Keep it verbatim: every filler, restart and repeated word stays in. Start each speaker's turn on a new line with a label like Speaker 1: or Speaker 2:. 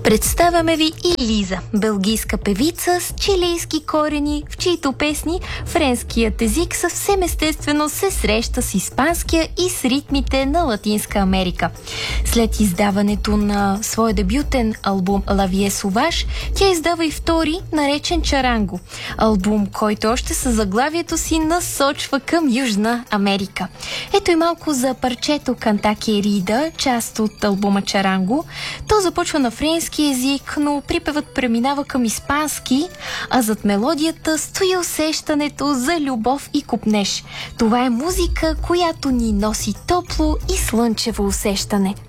Speaker 1: Представяме ви и Лиза, белгийска певица с чилийски корени, в чието песни френският език съвсем естествено се среща с испанския и с ритмите на Латинска Америка. След издаването на своя дебютен албум La Vie Sauvage, тя издава и втори, наречен Чаранго. Албум, който още със заглавието си насочва към Южна Америка. Ето и малко за парчето Канта Керида, част от албума Чаранго. То започва на френски език, но припевът преминава към испански, а зад мелодията стои усещането за любов и копнеж. Това е музика, която ни носи топло и слънчево усещане.